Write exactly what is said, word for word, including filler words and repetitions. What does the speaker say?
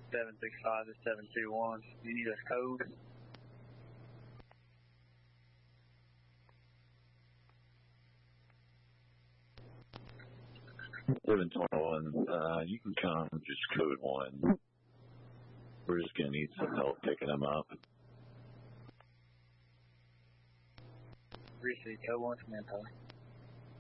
seven six five to seven two one. You need us code? seven twenty-one, uh, you can come just code one. We're just going to need some help picking them up. Receive code one, command power.